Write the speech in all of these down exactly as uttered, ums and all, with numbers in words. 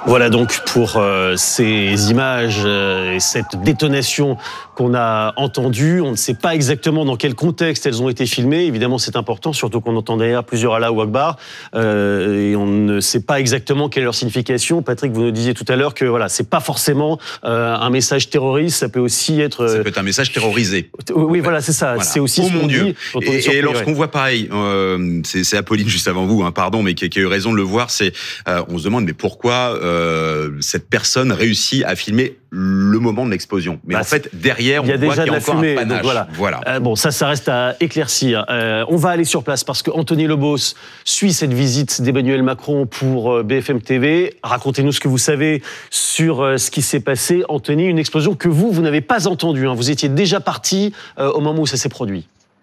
Voilà donc pour euh, ces images euh, et cette détonation qu'on a entendue. On ne sait pas exactement dans quel contexte elles ont été filmées. Évidemment, c'est important, surtout qu'on entend derrière plusieurs Allahu Akbar. Euh, et on ne sait pas exactement quelle est leur signification. Patrick, vous nous disiez tout à l'heure que voilà, c'est pas forcément euh, un message terroriste. Ça peut aussi être... Ça peut être un message terrorisé. Oui, voilà, c'est ça. Voilà. C'est aussi oh ce mon qu'on Dieu. dit quand on est surpris, et, et lorsqu'on ouais. voit pareil, euh, c'est, c'est Apolline juste avant vous, hein, pardon, mais qui, qui a eu raison de le voir, c'est euh, on se demande mais pourquoi euh, cette personne réussit à filmer le moment de l'explosion. Mais bah, en fait, derrière, on voit qu'il y a, y a encore fumée, un panache. Voilà. voilà. Euh, bon, ça, ça reste à éclaircir. Euh, on va aller sur place parce que Anthony Lebos suit cette visite d'Emmanuel Macron pour B F M T V. Racontez-nous ce que vous savez sur euh, ce qui s'est passé. Anthony, une explosion que vous, vous n'avez pas entendue. Hein. Vous étiez déjà parti euh, au moment où ça s'est produit.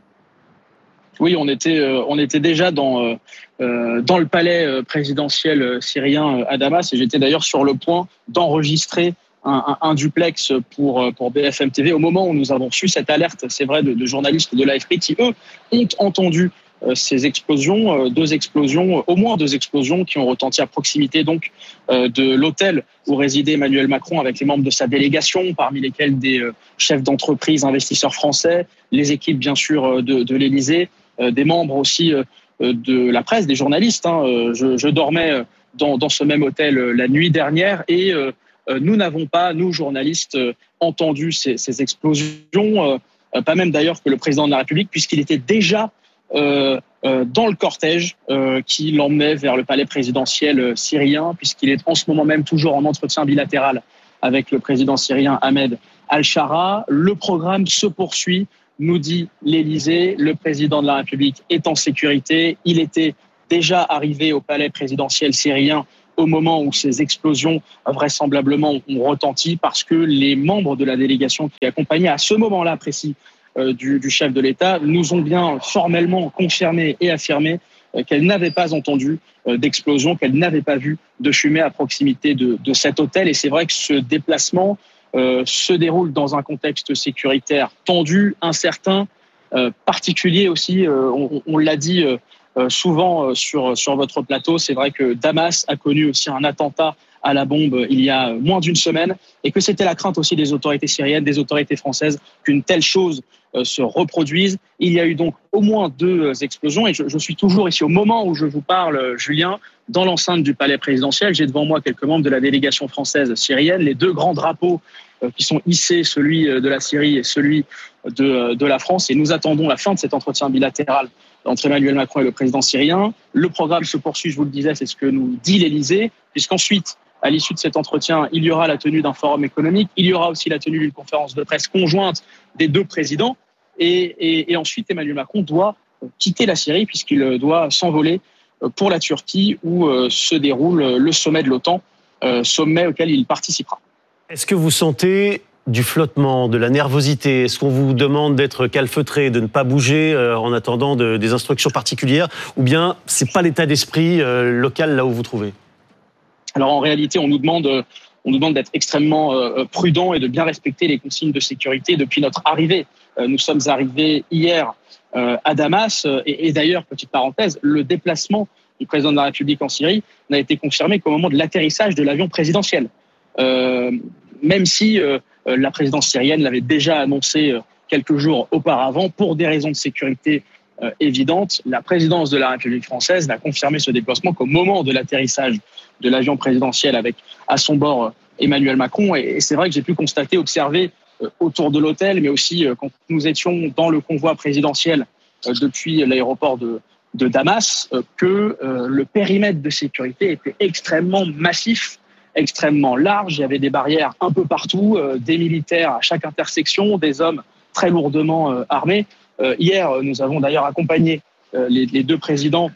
Oui, on était, euh, on était déjà dans, euh, dans le palais présidentiel syrien à Damas et j'étais d'ailleurs sur le point d'enregistrer un, un, un duplex pour, pour B F M T V au moment où nous avons reçu cette alerte, c'est vrai, de, de journalistes de l'A F P qui, eux, ont entendu euh, ces explosions, euh, deux explosions, au moins deux explosions qui ont retenti à proximité donc euh, de l'hôtel où résidait Emmanuel Macron avec les membres de sa délégation, parmi lesquels des euh, chefs d'entreprise, investisseurs français, les équipes bien sûr de, de l'Élysée, euh, des membres aussi euh, de la presse, des journalistes. Hein. Je, je dormais dans, dans ce même hôtel la nuit dernière et euh, nous n'avons pas, nous journalistes, entendu ces, ces explosions, euh, pas même d'ailleurs que le président de la République, puisqu'il était déjà euh, euh, dans le cortège euh, qui l'emmenait vers le palais présidentiel syrien, puisqu'il est en ce moment même toujours en entretien bilatéral avec le président syrien Ahmed Al-Shara. Le programme se poursuit, nous dit l'Élysée. Le président de la République est en sécurité. Il était déjà arrivé au palais présidentiel syrien au moment où ces explosions vraisemblablement ont retenti parce que les membres de la délégation qui accompagnaient à ce moment-là précis euh, du, du chef de l'État nous ont bien formellement confirmé et affirmé euh, qu'elles n'avaient pas entendu euh, d'explosion, qu'elles n'avaient pas vu de fumée à proximité de, de cet hôtel. Et c'est vrai que ce déplacement euh, se déroule dans un contexte sécuritaire tendu, incertain, euh, particulier aussi, euh, on, on l'a dit euh, Euh, souvent euh, sur, sur votre plateau. C'est vrai que Damas a connu aussi un attentat à la bombe il y a moins d'une semaine et que c'était la crainte aussi des autorités syriennes, des autorités françaises qu'une telle chose euh, se reproduise. Il y a eu donc au moins deux explosions et je, je suis toujours ici au moment où je vous parle, Julien, dans l'enceinte du palais présidentiel. J'ai devant moi quelques membres de la délégation française syrienne, les deux grands drapeaux euh, qui sont hissés, celui de la Syrie et celui de, de la France. Et nous attendons la fin de cet entretien bilatéral entre Emmanuel Macron et le président syrien. Le programme se poursuit, je vous le disais, c'est ce que nous dit l'Élysée, puisqu'ensuite, à l'issue de cet entretien, il y aura la tenue d'un forum économique, il y aura aussi la tenue d'une conférence de presse conjointe des deux présidents, et, et, et ensuite Emmanuel Macron doit quitter la Syrie puisqu'il doit s'envoler pour la Turquie où se déroule le sommet de l'OTAN, sommet auquel il participera. Est-ce que vous sentez du flottement, de la nervosité? Est-ce qu'on vous demande d'être calfeutré, de ne pas bouger euh, en attendant de, des instructions particulières? Ou bien c'est pas l'état d'esprit euh, local là où vous vous trouvez? Alors en réalité, on nous demande, on nous demande d'être extrêmement euh, prudent et de bien respecter les consignes de sécurité depuis notre arrivée. Euh, nous sommes arrivés hier euh, à Damas et, et d'ailleurs, petite parenthèse, le déplacement du président de la République en Syrie n'a été confirmé qu'au moment de l'atterrissage de l'avion présidentiel. Euh, même si euh, la présidence syrienne l'avait déjà annoncé euh, quelques jours auparavant, pour des raisons de sécurité euh, évidentes, la présidence de la République française n'a confirmé ce déplacement qu'au moment de l'atterrissage de l'avion présidentiel avec à son bord euh, Emmanuel Macron. Et, et c'est vrai que j'ai pu constater, observer euh, autour de l'hôtel, mais aussi euh, quand nous étions dans le convoi présidentiel euh, depuis l'aéroport de, de Damas, euh, que euh, le périmètre de sécurité était extrêmement massif, extrêmement large. Il y avait des barrières un peu partout, euh, des militaires à chaque intersection, des hommes très lourdement euh, armés. Euh, hier, nous avons d'ailleurs accompagné euh, les, les deux présidents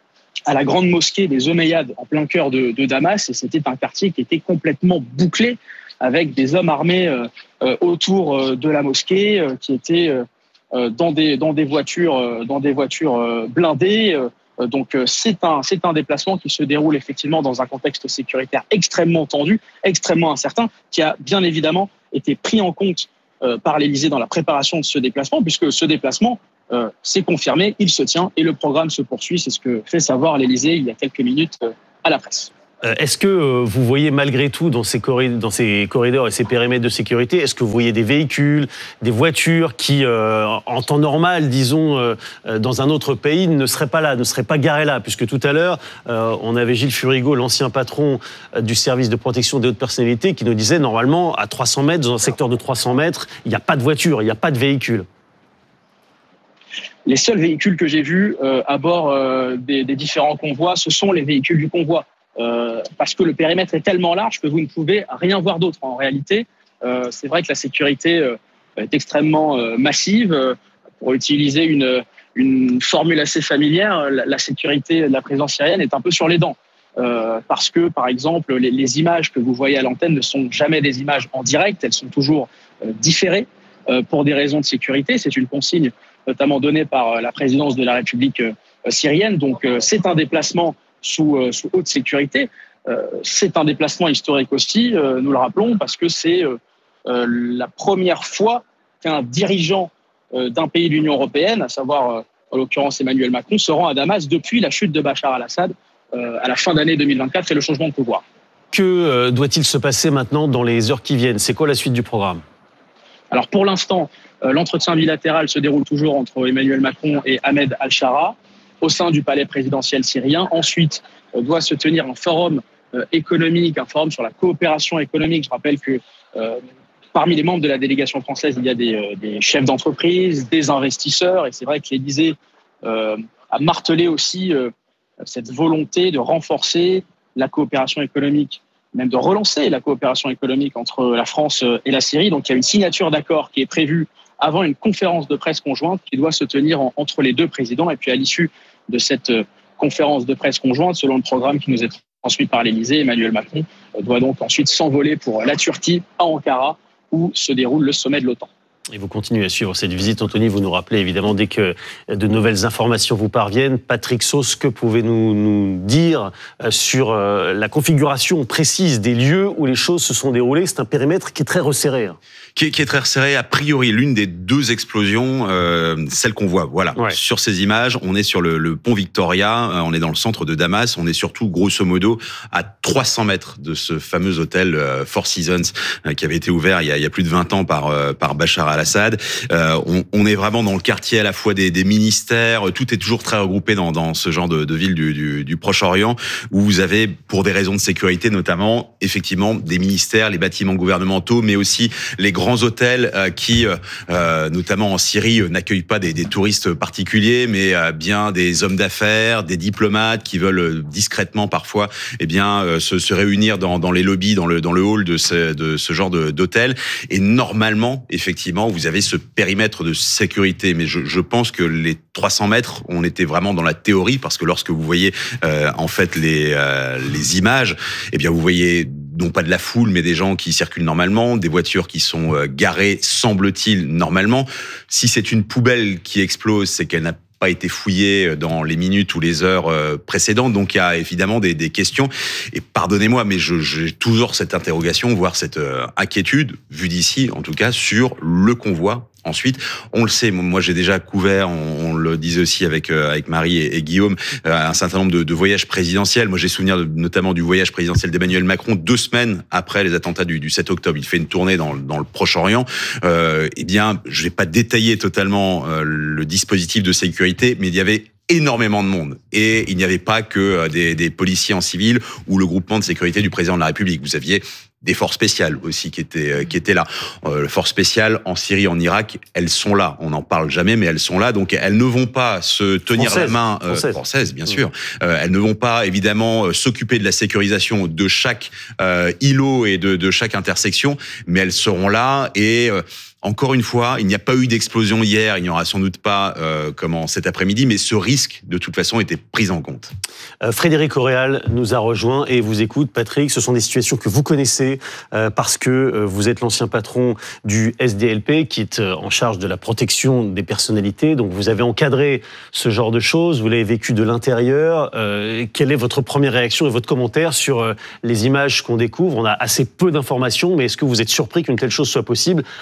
à la grande mosquée des Omeyyades en plein cœur de, de Damas, et c'était un quartier qui était complètement bouclé avec des hommes armés euh, euh, autour euh, de la mosquée euh, qui étaient euh, dans des dans des voitures euh, dans des voitures euh, blindées. Euh, Donc c'est un, c'est un déplacement qui se déroule effectivement dans un contexte sécuritaire extrêmement tendu, extrêmement incertain, qui a bien évidemment été pris en compte euh, par l'Élysée dans la préparation de ce déplacement, puisque ce déplacement, euh, c'est confirmé, il se tient et le programme se poursuit. C'est ce que fait savoir l'Élysée il y a quelques minutes euh, à la presse. Est-ce que vous voyez malgré tout dans ces, corridors, dans ces corridors et ces périmètres de sécurité, est-ce que vous voyez des véhicules, des voitures qui, euh, en temps normal, disons, euh, dans un autre pays, ne seraient pas là, ne seraient pas garées là? Puisque tout à l'heure, euh, on avait Gilles Furigo, l'ancien patron du service de protection des hautes personnalités, qui nous disait, normalement, à trois cents mètres, dans un secteur de trois cents mètres, il n'y a pas de voiture, il n'y a pas de véhicule. Les seuls véhicules que j'ai vus euh, à bord euh, des, des différents convois, ce sont les véhicules du convoi. Euh, parce que le périmètre est tellement large que vous ne pouvez rien voir d'autre. En réalité, euh, c'est vrai que la sécurité euh, est extrêmement euh, massive. Pour utiliser une, une formule assez familière, la, la sécurité de la présidence syrienne est un peu sur les dents. Euh, parce que, par exemple, les, les images que vous voyez à l'antenne ne sont jamais des images en direct, elles sont toujours euh, différées euh, pour des raisons de sécurité. C'est une consigne notamment donnée par la présidence de la République euh, syrienne. Donc, euh, c'est un déplacement Sous, euh, sous haute sécurité. Euh, c'est un déplacement historique aussi, euh, nous le rappelons, parce que c'est euh, euh, la première fois qu'un dirigeant euh, d'un pays de l'Union européenne, à savoir euh, en l'occurrence Emmanuel Macron, se rend à Damas depuis la chute de Bachar al-Assad euh, à la fin d'année deux mille vingt-quatre et le changement de pouvoir. Que euh, doit-il se passer maintenant dans les heures qui viennent? C'est quoi la suite du programme? Alors pour l'instant, euh, l'entretien bilatéral se déroule toujours entre Emmanuel Macron et Ahmed al-Shara au sein du palais présidentiel syrien. Ensuite, euh, doit se tenir un forum euh, économique, un forum sur la coopération économique. Je rappelle que euh, parmi les membres de la délégation française, il y a des, euh, des chefs d'entreprise, des investisseurs, et c'est vrai que l'Élysée euh, a martelé aussi euh, cette volonté de renforcer la coopération économique, même de relancer la coopération économique entre la France et la Syrie. Donc il y a une signature d'accord qui est prévue avant une conférence de presse conjointe qui doit se tenir en, entre les deux présidents. Et puis à l'issue de cette euh, conférence de presse conjointe, selon le programme qui nous est transmis par l'Élysée, Emmanuel Macron euh, doit donc ensuite s'envoler pour la Turquie, à Ankara, où se déroule le sommet de l'OTAN. Et vous continuez à suivre cette visite, Anthony. Vous nous rappelez évidemment dès que de nouvelles informations vous parviennent. Patrick Sauce, que pouvez-vous nous, nous dire sur la configuration précise des lieux où les choses se sont déroulées? C'est un périmètre qui est très resserré. Qui est, qui est très resserré. A priori, l'une des deux explosions, euh, celle qu'on voit, voilà. Ouais. Sur ces images, on est sur le, le pont Victoria, euh, on est dans le centre de Damas, on est surtout, grosso modo, à trois cents mètres de ce fameux hôtel euh, Four Seasons, euh, qui avait été ouvert il y a, il y a plus de vingt ans par, euh, par Bachar al-Assad. Euh, on, on est vraiment dans le quartier à la fois des, des ministères, tout est toujours très regroupé dans, dans ce genre de, de ville du, du, du Proche-Orient, où vous avez, pour des raisons de sécurité notamment, effectivement, des ministères, les bâtiments gouvernementaux, mais aussi les grands grands hôtels euh, qui, euh, notamment en Syrie, euh, n'accueillent pas des, des touristes particuliers, mais euh, bien des hommes d'affaires, des diplomates qui veulent euh, discrètement parfois, eh bien, euh, se, se réunir dans, dans les lobbies, dans le, dans le hall de ce, de ce genre de, d'hôtel. Et normalement, effectivement, vous avez ce périmètre de sécurité. Mais je, je pense que les trois cents mètres, on était vraiment dans la théorie, parce que lorsque vous voyez euh, en fait les, euh, les images, eh bien, vous voyez non pas de la foule, mais des gens qui circulent normalement, des voitures qui sont euh, garées, semble-t-il, normalement. Si c'est une poubelle qui explose, c'est qu'elle n'a pas été fouillée dans les minutes ou les heures euh, précédentes. Donc, il y a évidemment des, des questions. Et pardonnez-moi, mais je, j'ai toujours cette interrogation, voire cette euh, inquiétude, vue d'ici, en tout cas, sur le convoi. Ensuite, on le sait, moi j'ai déjà couvert, on, on le disait aussi avec euh, avec Marie et, et Guillaume, euh, un certain nombre de, de voyages présidentiels. Moi j'ai souvenir de, notamment du voyage présidentiel d'Emmanuel Macron deux semaines après les attentats du, du sept octobre. Il fait une tournée dans, dans le Proche-Orient. Euh, eh bien, je vais pas détailler totalement euh, le dispositif de sécurité, mais il y avait énormément de monde. Et il n'y avait pas que des, des policiers en civil ou le groupement de sécurité du président de la République. Vous aviez des forces spéciales aussi qui étaient qui étaient là. Euh, les forces spéciales en Syrie, en Irak, elles sont là. On n'en parle jamais, mais elles sont là. Donc elles ne vont pas se tenir française, la main euh, française. française, bien sûr. Euh, elles ne vont pas évidemment euh, s'occuper de la sécurisation de chaque euh, îlot et de, de chaque intersection, mais elles seront là. Et euh, encore une fois, il n'y a pas eu d'explosion hier, il n'y aura sans doute pas euh, comment cet après-midi, mais ce risque, de toute façon, était pris en compte. Euh, Frédéric Auréal nous a rejoint et vous écoute. Patrick, ce sont des situations que vous connaissez euh, parce que euh, vous êtes l'ancien patron du S D L P qui est euh, en charge de la protection des personnalités. Donc vous avez encadré ce genre de choses, vous l'avez vécu de l'intérieur. Euh, quelle est votre première réaction et votre commentaire sur euh, les images qu'on découvre? On a assez peu d'informations, mais est-ce que vous êtes surpris qu'une telle chose soit possible à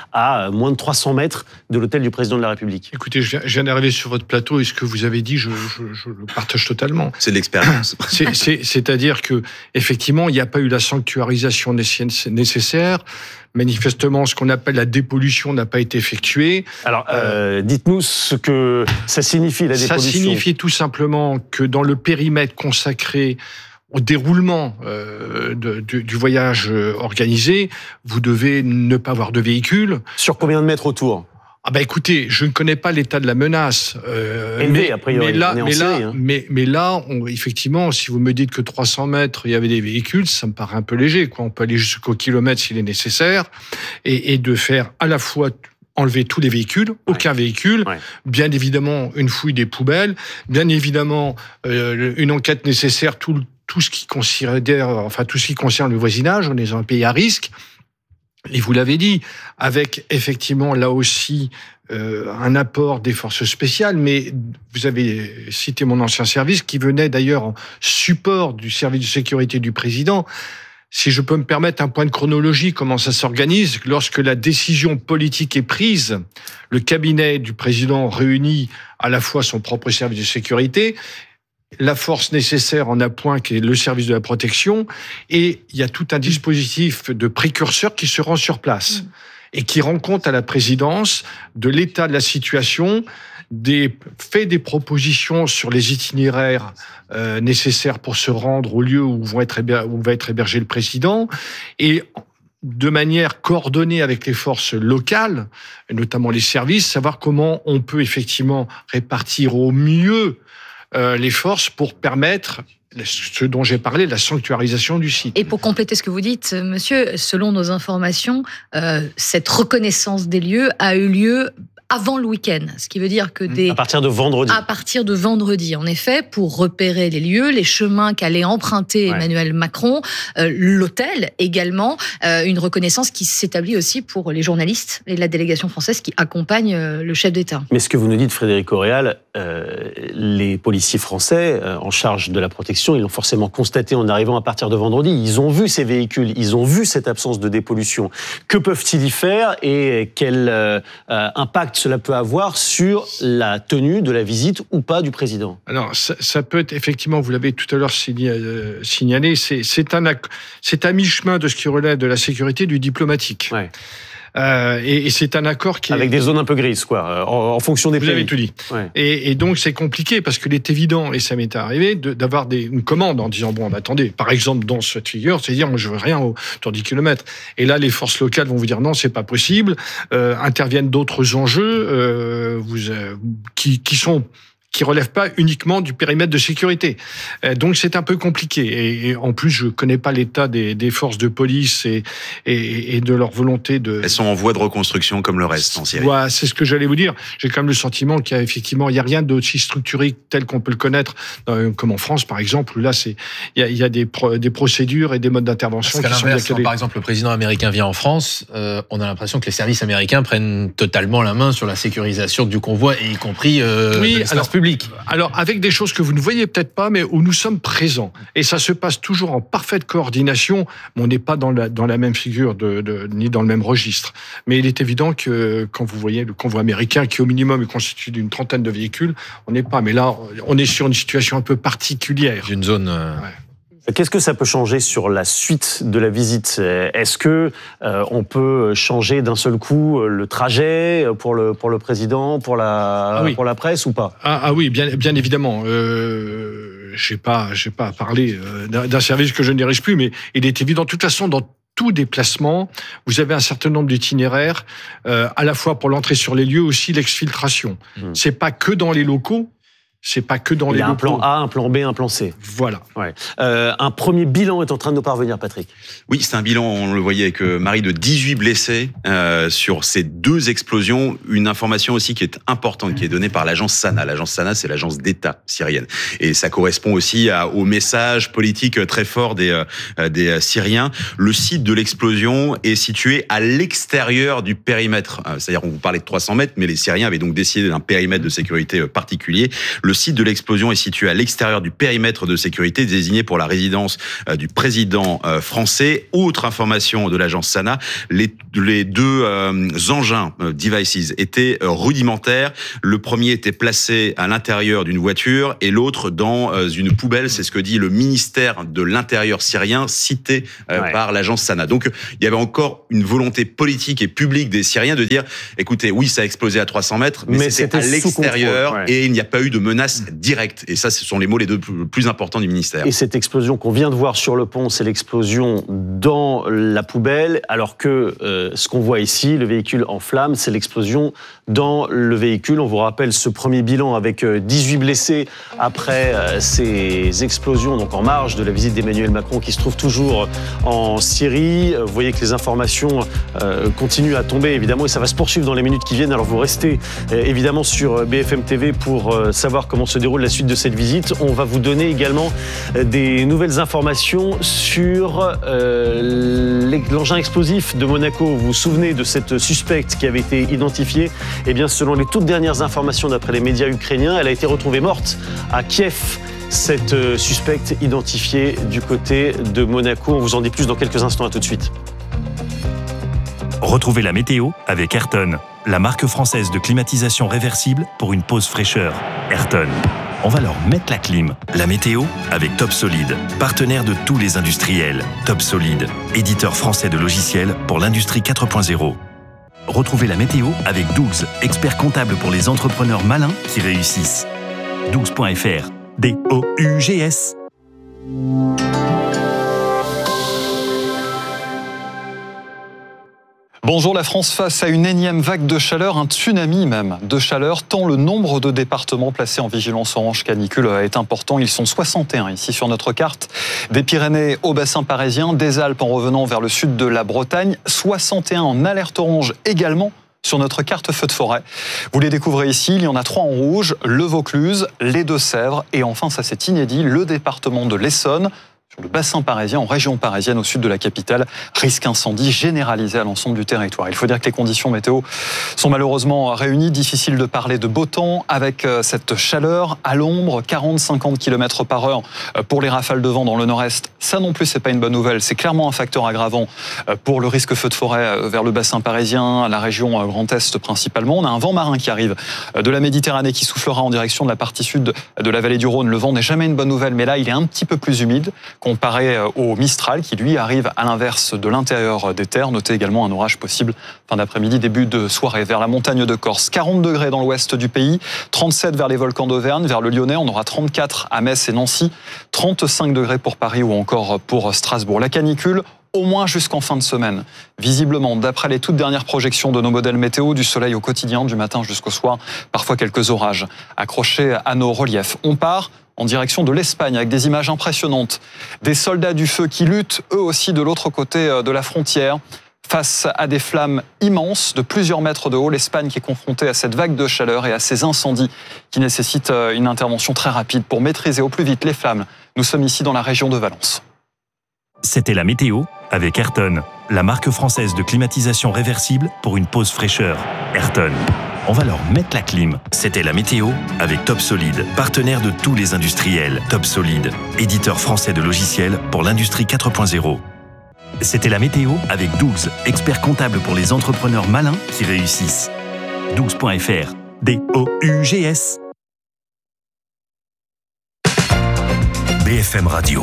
à moins de trois cents mètres de l'hôtel du président de la République. Écoutez, je viens, je viens d'arriver sur votre plateau et ce que vous avez dit, je, je, je le partage totalement. C'est de l'expérience. C'est, c'est, c'est-à-dire que effectivement, il n'y a pas eu la sanctuarisation nécessaire. Manifestement, ce qu'on appelle la dépollution n'a pas été effectuée. Alors, euh, dites-nous ce que ça signifie, la dépollution. Ça signifie tout simplement que dans le périmètre consacré au déroulement euh, de, de, du voyage organisé, vous devez ne pas avoir de véhicule. Sur combien de mètres autour ? Ah bah écoutez, je ne connais pas l'état de la menace. Euh, Élevé, mais, a priori, mais là, mais là, hein. mais, mais là on, effectivement, si vous me dites que trois cents mètres, il y avait des véhicules, ça me paraît un peu léger, quoi. On peut aller jusqu'au kilomètre s'il est nécessaire, et, et de faire à la fois enlever tous les véhicules, aucun ouais. véhicule, ouais. bien évidemment une fouille des poubelles, bien évidemment euh, une enquête nécessaire, tout, tout ce qui considère, enfin tout ce qui concerne le voisinage. On est dans un pays à risque. Et vous l'avez dit, avec effectivement là aussi euh, un apport des forces spéciales, mais vous avez cité mon ancien service qui venait d'ailleurs en support du service de sécurité du président. Si je peux me permettre un point de chronologie, comment ça s'organise, lorsque la décision politique est prise, le cabinet du président réunit à la fois son propre service de sécurité, la force nécessaire en appoint, qui est le service de la protection, et il y a tout un dispositif de précurseurs qui se rend sur place et qui rend compte à la présidence de l'état de la situation, des, fait des propositions sur les itinéraires euh, nécessaires pour se rendre au lieu où, vont être héber- où va être hébergé le président, et de manière coordonnée avec les forces locales, notamment les services, savoir comment on peut effectivement répartir au mieux Euh, les forces pour permettre ce dont j'ai parlé, la sanctuarisation du site. Et pour compléter ce que vous dites, monsieur, selon nos informations, euh, cette reconnaissance des lieux a eu lieu avant le week-end, ce qui veut dire que des... À partir de vendredi. À partir de vendredi, en effet, pour repérer les lieux, les chemins qu'allait emprunter ouais. Emmanuel Macron, euh, l'hôtel également, euh, une reconnaissance qui s'établit aussi pour les journalistes et la délégation française qui accompagne euh, le chef d'État. Mais ce que vous nous dites, Frédéric Auréal, euh, les policiers français euh, en charge de la protection, ils l'ont forcément constaté en arrivant à partir de vendredi. Ils ont vu ces véhicules, ils ont vu cette absence de dépollution. Que peuvent-ils y faire et quel euh, impact cela peut avoir sur la tenue de la visite ou pas du président? Alors, ça, ça peut être, effectivement, vous l'avez tout à l'heure signalé, c'est, c'est, un, c'est un mi-chemin de ce qui relève de la sécurité du diplomatique. Ouais. Euh, et, et c'est un accord qui avec est... des zones un peu grises, quoi, en, en fonction des Vous pays. Vous avez tout dit. Ouais. Et, et donc c'est compliqué parce qu'il est évident, et ça m'est arrivé, de, d'avoir des, une commande en disant bon, bah, attendez, par exemple dans cette figure, c'est dire moi je veux rien autour de dix kilomètres. Et là les forces locales vont vous dire non, c'est pas possible. Euh, interviennent d'autres enjeux euh, vous, euh, qui, qui sont qui relève pas uniquement du périmètre de sécurité. Donc c'est un peu compliqué. Et, et en plus, je connais pas l'état des, des forces de police et, et, et de leur volonté de... Elles sont en voie de reconstruction comme le reste en Syrie. Ouais, c'est ce que j'allais vous dire. J'ai quand même le sentiment qu'il y a effectivement, il y a rien d'aussi structuré tel qu'on peut le connaître, euh, comme en France par exemple, où là c'est, il y a, il y a des, pro, des procédures et des modes d'intervention qui sont bien calés. Par exemple, le président américain vient en France, euh, on a l'impression que les services américains prennent totalement la main sur la sécurisation du convoi, et y compris euh, oui, de l'espace alors, public. Alors, avec des choses que vous ne voyez peut-être pas, mais où nous sommes présents. Et ça se passe toujours en parfaite coordination, mais on n'est pas dans la, dans la même figure, de, de, ni dans le même registre. Mais il est évident que quand vous voyez le convoi américain, qui au minimum est constitué d'une trentaine de véhicules, on n'est pas. Mais là, on est sur une situation un peu particulière. D'une zone... Euh... Ouais. Qu'est-ce que ça peut changer sur la suite de la visite? Est-ce que euh, on peut changer d'un seul coup le trajet pour le pour le président, pour la ah oui. pour la presse ou pas? Ah, ah oui, bien bien évidemment. Euh, j'ai pas j'ai pas à parler d'un, d'un service que je ne dirige plus, mais il est évident. De toute façon, dans tout déplacement, vous avez un certain nombre d'itinéraires, euh, à la fois pour l'entrée sur les lieux, aussi l'exfiltration. Mmh. C'est pas que dans les locaux. C'est pas que dans il les y a locaux. un plan A, un plan B, un plan C. Voilà. Ouais. Euh, un premier bilan est en train de nous parvenir, Patrick. Oui, c'est un bilan, on le voyait avec Marie, de dix-huit blessés euh, sur ces deux explosions. Une information aussi qui est importante, qui est donnée par l'agence Sana. L'agence Sana, c'est l'agence d'État syrienne. Et ça correspond aussi à, au message politique très fort des, euh, des Syriens. Le site de l'explosion est situé à l'extérieur du périmètre. C'est-à-dire, on vous parlait de trois cents mètres, mais les Syriens avaient donc décidé d'un périmètre de sécurité particulier. Le Le site de l'explosion est situé à l'extérieur du périmètre de sécurité désigné pour la résidence du président français. Autre information de l'agence SANA, les, les deux euh, engins euh, devices étaient euh, rudimentaires. Le premier était placé à l'intérieur d'une voiture et l'autre dans euh, une poubelle. C'est ce que dit le ministère de l'Intérieur syrien, cité euh, ouais. par l'agence SANA. Donc, il y avait encore une volonté politique et publique des Syriens de dire, écoutez, oui, ça a explosé à trois cents mètres, mais, mais c'était, c'était à l'extérieur ouais. et il n'y a pas eu de menace directe. Et ça, ce sont les mots les deux plus importants du ministère. Et cette explosion qu'on vient de voir sur le pont, c'est l'explosion dans la poubelle, alors que euh, ce qu'on voit ici, le véhicule en flammes, c'est l'explosion dans le véhicule. On vous rappelle ce premier bilan avec dix-huit blessés après euh, ces explosions, donc en marge de la visite d'Emmanuel Macron qui se trouve toujours en Syrie. Vous voyez que les informations euh, continuent à tomber, évidemment, et ça va se poursuivre dans les minutes qui viennent. Alors vous restez euh, évidemment sur B F M T V pour euh, savoir comment se déroule la suite de cette visite. On va vous donner également euh, des nouvelles informations sur euh, l'engin explosif de Monaco. Vous vous souvenez de cette suspecte qui avait été identifiée? Eh bien, selon les toutes dernières informations d'après les médias ukrainiens, elle a été retrouvée morte à Kiev. Cette suspecte identifiée du côté de Monaco. On vous en dit plus dans quelques instants. À tout de suite. Retrouvez la météo avec Ayrton, la marque française de climatisation réversible pour une pause fraîcheur. Ayrton. On va leur mettre la clim. La météo avec Top Solid, partenaire de tous les industriels. Top Solid, éditeur français de logiciels pour l'industrie quatre point zéro. Retrouvez la météo avec Dougs, expert comptable pour les entrepreneurs malins qui réussissent. dougs point F R. D O U G S. Bonjour, la France face à une énième vague de chaleur, un tsunami même de chaleur, tant le nombre de départements placés en vigilance orange canicule est important. Ils sont soixante et un ici sur notre carte, des Pyrénées au bassin parisien, des Alpes en revenant vers le sud de la Bretagne, soixante et un en alerte orange également sur notre carte feu de forêt. Vous les découvrez ici, il y en a trois en rouge, le Vaucluse, les Deux-Sèvres et enfin, ça c'est inédit, le département de l'Essonne. Sur le bassin parisien, en région parisienne, au sud de la capitale, risque incendie généralisé à l'ensemble du territoire. Il faut dire que les conditions météo sont malheureusement réunies. Difficile de parler de beau temps avec cette chaleur à l'ombre, quarante à cinquante kilomètres par heure pour les rafales de vent dans le nord-est. Ça non plus, c'est pas une bonne nouvelle. C'est clairement un facteur aggravant pour le risque feu de forêt vers le bassin parisien, la région Grand Est principalement. On a un vent marin qui arrive de la Méditerranée qui soufflera en direction de la partie sud de la vallée du Rhône. Le vent n'est jamais une bonne nouvelle, mais là, il est un petit peu plus humide comparé au Mistral qui, lui, arrive à l'inverse de l'intérieur des terres. Notez également un orage possible fin d'après-midi, début de soirée vers la montagne de Corse. quarante degrés dans l'ouest du pays, trente-sept vers les volcans d'Auvergne, vers le Lyonnais. On aura trente-quatre à Metz et Nancy, trente-cinq degrés pour Paris ou encore pour Strasbourg. La canicule, au moins jusqu'en fin de semaine. Visiblement, d'après les toutes dernières projections de nos modèles météo, du soleil au quotidien, du matin jusqu'au soir, parfois quelques orages accrochés à nos reliefs. On part en direction de l'Espagne avec des images impressionnantes. Des soldats du feu qui luttent eux aussi de l'autre côté de la frontière face à des flammes immenses de plusieurs mètres de haut. L'Espagne qui est confrontée à cette vague de chaleur et à ces incendies qui nécessitent une intervention très rapide pour maîtriser au plus vite les flammes. Nous sommes ici dans la région de Valence. C'était la météo avec Ayrton, la marque française de climatisation réversible pour une pause fraîcheur. Ayrton. On va leur mettre la clim. C'était la météo avec Top Solid, partenaire de tous les industriels. Top Solid, éditeur français de logiciels pour l'industrie quatre point zéro. C'était la météo avec Dougs, expert comptable pour les entrepreneurs malins qui réussissent. dougs point F R. D O U G S. B F M Radio.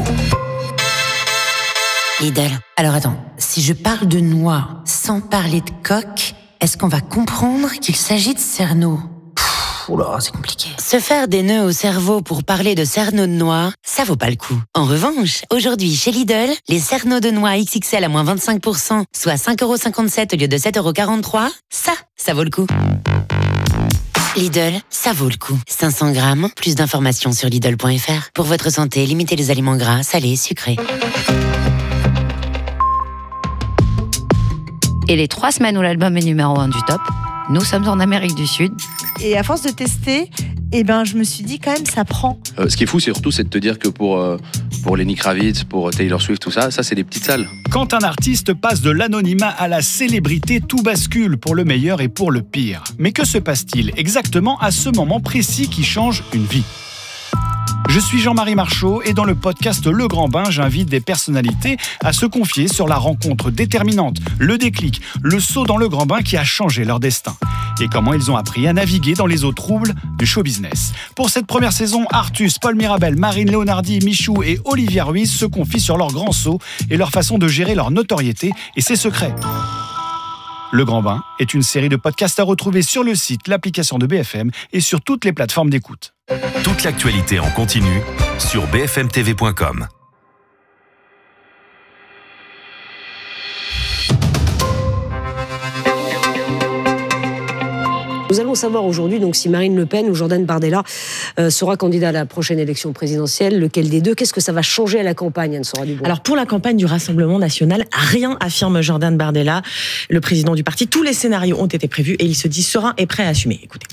Lidl. Alors attends, si je parle de noix sans parler de coque, est-ce qu'on va comprendre qu'il s'agit de cerneau? Oula, c'est compliqué. Se faire des nœuds au cerveau pour parler de cerneau de noix, ça vaut pas le coup. En revanche, aujourd'hui chez Lidl, les cerneaux de noix X X L à moins vingt-cinq pour cent, soit cinq euros cinquante-sept au lieu de sept euros quarante-trois, ça, ça vaut le coup. Lidl, ça vaut le coup. cinq cents grammes, plus d'informations sur Lidl point F R. Pour votre santé, limitez les aliments gras, salés, sucrés. Et les trois semaines où l'album est numéro un du top, nous sommes en Amérique du Sud. Et à force de tester, et ben je me suis dit quand même ça prend. Euh, ce qui est fou, c'est surtout c'est de te dire que pour euh, pour Lenny Kravitz, pour Taylor Swift, tout ça, ça c'est des petites salles. Quand un artiste passe de l'anonymat à la célébrité, tout bascule pour le meilleur et pour le pire. Mais que se passe-t-il exactement à ce moment précis qui change une vie ? Je suis Jean-Marie Marchaud et dans le podcast Le Grand Bain, j'invite des personnalités à se confier sur la rencontre déterminante, le déclic, le saut dans le grand bain qui a changé leur destin et comment ils ont appris à naviguer dans les eaux troubles du show business. Pour cette première saison, Artus, Paul Mirabel, Marine Léonardi, Michou et Olivia Ruiz se confient sur leur grand saut et leur façon de gérer leur notoriété et ses secrets. Le Grand Bain est une série de podcasts à retrouver sur le site, l'application de B F M et sur toutes les plateformes d'écoute. Toute l'actualité en continu sur b f m t v point com. Nous allons savoir aujourd'hui donc si Marine Le Pen ou Jordan Bardella euh, sera candidat à la prochaine élection présidentielle. Lequel des deux ? Qu'est-ce que ça va changer à la campagne, Anne-Sora Dubois ? Alors pour la campagne du Rassemblement national, rien, affirme Jordan Bardella, le président du parti. Tous les scénarios ont été prévus et il se dit serein et prêt à assumer. Écoutez.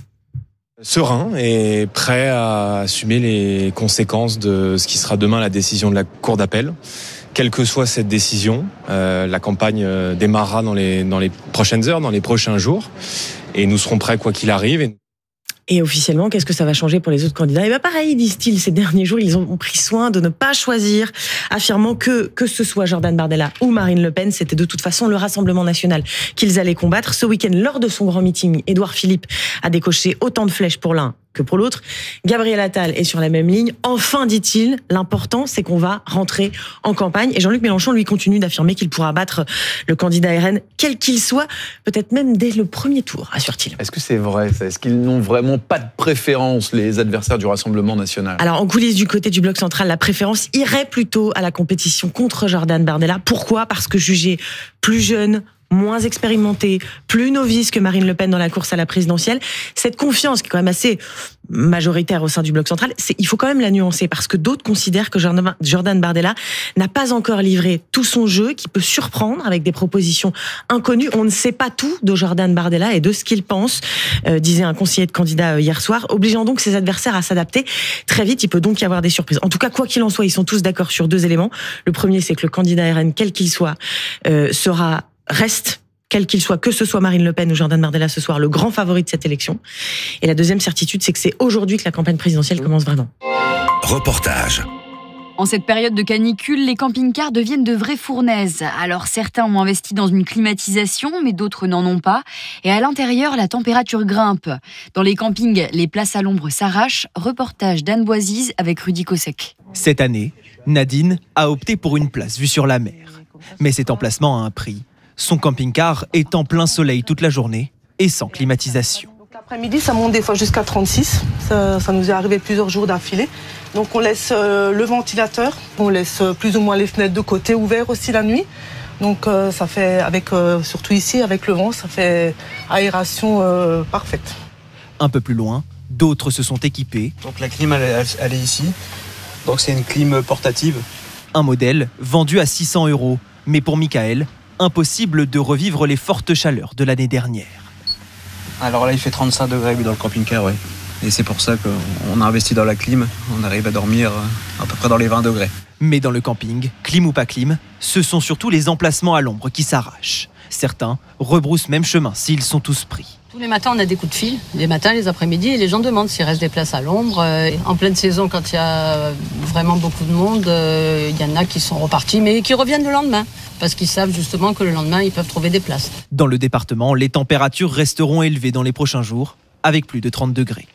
Serein et prêt à assumer les conséquences de ce qui sera demain la décision de la Cour d'appel. Quelle que soit cette décision, euh, la campagne démarrera dans les, dans les prochaines heures, dans les prochains jours. Et nous serons prêts quoi qu'il arrive. Et officiellement, qu'est-ce que ça va changer pour les autres candidats ? Et bien pareil, disent-ils, ces derniers jours, ils ont pris soin de ne pas choisir, affirmant que, que ce soit Jordan Bardella ou Marine Le Pen, c'était de toute façon le Rassemblement national qu'ils allaient combattre. Ce week-end, lors de son grand meeting, Édouard Philippe a décoché autant de flèches pour l'un que pour l'autre. Gabriel Attal est sur la même ligne. Enfin, dit-il, l'important, c'est qu'on va rentrer en campagne. Et Jean-Luc Mélenchon, lui, continue d'affirmer qu'il pourra battre le candidat R N, quel qu'il soit, peut-être même dès le premier tour, assure-t-il. Est-ce que c'est vrai, ça ? Est-ce qu'ils n'ont vraiment pas de préférence, les adversaires du Rassemblement national ? Alors, en coulisses du côté du Bloc central, la préférence irait plutôt à la compétition contre Jordan Bardella. Pourquoi ? Parce que jugé plus jeune, moins expérimenté, plus novice que Marine Le Pen dans la course à la présidentielle. Cette confiance, qui est quand même assez majoritaire au sein du Bloc central, c'est, il faut quand même la nuancer, parce que d'autres considèrent que Jordan Bardella n'a pas encore livré tout son jeu, qui peut surprendre avec des propositions inconnues. On ne sait pas tout de Jordan Bardella et de ce qu'il pense, euh, disait un conseiller de candidat hier soir, obligeant donc ses adversaires à s'adapter très vite. Il peut donc y avoir des surprises. En tout cas, quoi qu'il en soit, ils sont tous d'accord sur deux éléments. Le premier, c'est que le candidat R N, quel qu'il soit, euh, sera reste, quel qu'il soit, que ce soit Marine Le Pen ou Jordan Bardella ce soir, le grand favori de cette élection. Et la deuxième certitude, c'est que c'est aujourd'hui que la campagne présidentielle commence vraiment. Reportage. En cette période de canicule, les camping-cars deviennent de vraies fournaises. Alors certains ont investi dans une climatisation, mais d'autres n'en ont pas. Et à l'intérieur, la température grimpe. Dans les campings, les places à l'ombre s'arrachent. Reportage d'Anne Boisise avec Rudy Kossek. Cette année, Nadine a opté pour une place vue sur la mer. Mais cet emplacement a un prix. Son camping-car est en plein soleil toute la journée et sans climatisation. L'après-midi, ça monte des fois jusqu'à trente-six. Ça, ça nous est arrivé plusieurs jours d'affilée. Donc on laisse euh, le ventilateur, on laisse euh, plus ou moins les fenêtres de côté ouvertes aussi la nuit. Donc euh, ça fait, avec, euh, surtout ici, avec le vent, ça fait aération euh, parfaite. Un peu plus loin, d'autres se sont équipés. Donc la clim, elle, elle, elle est ici. Donc c'est une clim portative. Un modèle vendu à six cents euros. Mais pour Michael, impossible de revivre les fortes chaleurs de l'année dernière. Alors là, il fait trente-cinq degrés dans le camping-car, oui. Et c'est pour ça qu'on a investi dans la clim. On arrive à dormir à peu près dans les vingt degrés. Mais dans le camping, clim ou pas clim, ce sont surtout les emplacements à l'ombre qui s'arrachent. Certains rebroussent même chemin s'ils sont tous pris. Tous les matins, on a des coups de fil, les matins, les après-midi, et les gens demandent s'il reste des places à l'ombre. En pleine saison, quand il y a vraiment beaucoup de monde, il y en a qui sont repartis, mais qui reviennent le lendemain, parce qu'ils savent justement que le lendemain, ils peuvent trouver des places. Dans le département, les températures resteront élevées dans les prochains jours, avec plus de trente degrés.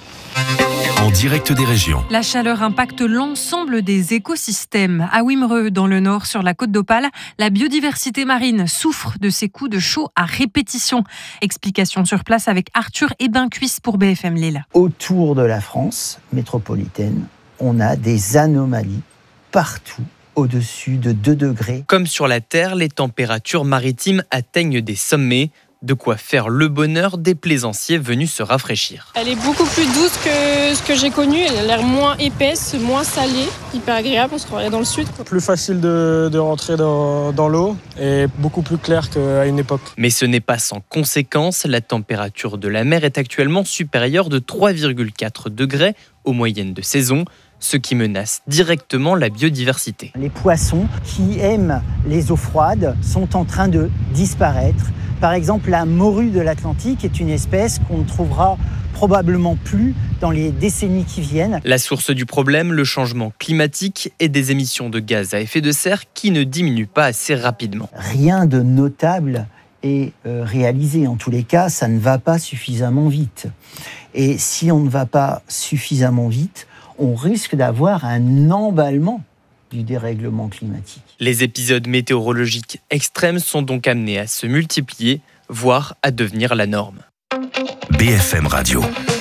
En direct des régions. La chaleur impacte l'ensemble des écosystèmes. À Wimereux, dans le nord, sur la côte d'Opale, la biodiversité marine souffre de ces coups de chaud à répétition. Explication sur place avec Arthur Hébincuisse pour B F M Lille. Autour de la France métropolitaine, on a des anomalies partout au-dessus de deux degrés. Comme sur la Terre, les températures maritimes atteignent des sommets. De quoi faire le bonheur des plaisanciers venus se rafraîchir. Elle est beaucoup plus douce que ce que j'ai connu. Elle a l'air moins épaisse, moins salée. Hyper agréable, on se croirait dans le sud. Plus facile de, de rentrer dans, dans l'eau et beaucoup plus clair qu'à une époque. Mais ce n'est pas sans conséquence. La température de la mer est actuellement supérieure de trois virgule quatre degrés aux moyennes de saison, ce qui menace directement la biodiversité. Les poissons qui aiment les eaux froides sont en train de disparaître. Par exemple, la morue de l'Atlantique est une espèce qu'on ne trouvera probablement plus dans les décennies qui viennent. La source du problème, le changement climatique et des émissions de gaz à effet de serre qui ne diminuent pas assez rapidement. Rien de notable est euh, réalisé. En tous les cas, ça ne va pas suffisamment vite. Et si on ne va pas suffisamment vite, on risque d'avoir un emballement du dérèglement climatique. Les épisodes météorologiques extrêmes sont donc amenés à se multiplier, voire à devenir la norme. B F M Radio.